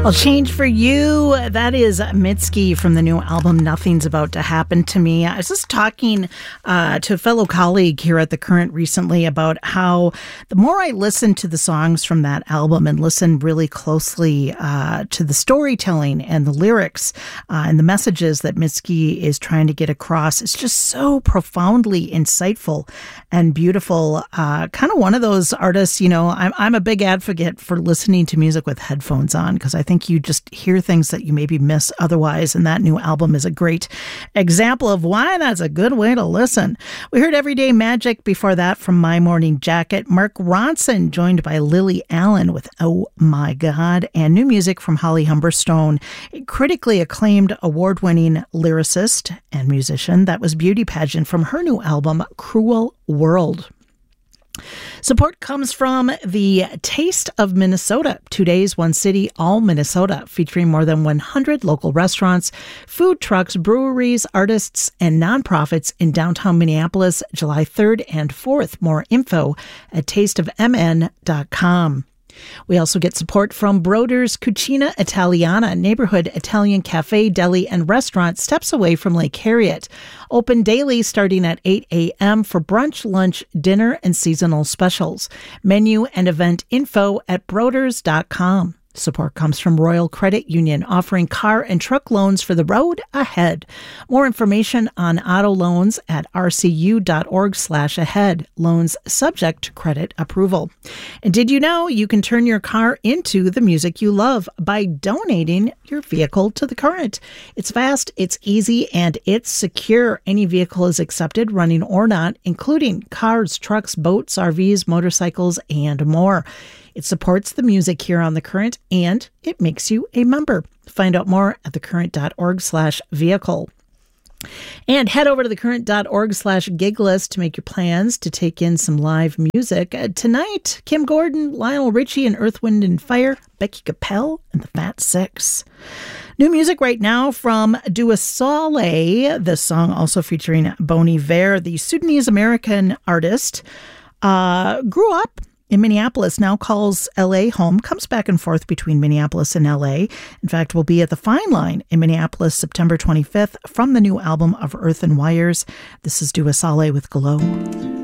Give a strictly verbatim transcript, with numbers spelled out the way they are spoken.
I'll change for you. That is Mitski from the new album Nothing's About to Happen to Me. I was just talking uh, to a fellow colleague here at The Current recently about how the more I listen to the songs from that album and listen really closely uh, to the storytelling and the lyrics uh, and the messages that Mitski is trying to get across, it's just so profoundly insightful and beautiful. Uh, kind of one of those artists, you know, I'm, I'm a big advocate for listening to music with headphones on because I think you just hear things that you maybe miss otherwise, and that new album is a great example of why that's a good way to listen. We heard Everyday Magic before that from My Morning Jacket. Mark Ronson joined by Lily Allen with Oh My God, and new music from Holly Humberstone, a critically acclaimed award-winning lyricist and musician. That was Beauty Pageant from her new album Cruel World. Support comes from the Taste of Minnesota, two days, one city, all Minnesota, featuring more than one hundred local restaurants, food trucks, breweries, artists, and nonprofits in downtown Minneapolis, July third and fourth. More info at taste of m n dot com. We also get support from Broder's Cucina Italiana, neighborhood Italian cafe, deli, and restaurant steps away from Lake Harriet. Open daily starting at eight a.m. for brunch, lunch, dinner, and seasonal specials. Menu and event info at broders dot com. Support comes from Royal Credit Union, offering car and truck loans for the road ahead. More information on auto loans at r c u dot org slash ahead. Loans subject to credit approval. And did you know you can turn your car into the music you love by donating your vehicle to The Current? It's fast, it's easy, and it's secure. Any vehicle is accepted, running or not, including cars, trucks, boats, R Vs, motorcycles, and more. It supports the music here on The Current, and it makes you a member. Find out more at thecurrent dot org slash vehicle. And head over to thecurrent.org slash gig list to make your plans to take in some live music. Uh, tonight, Kim Gordon, Lionel Richie and Earth, Wind and Fire, Becky Capel and the Fat Six. New music right now from Dua Saleh, the song also featuring Bon Iver, the Sudanese-American artist, uh, grew up in Minneapolis, now calls L A home, comes back and forth between Minneapolis and L A. In fact, we'll be at the Fine Line in Minneapolis September twenty-fifth from the new album of Earth and Wires. This is Dua Saleh with Glow.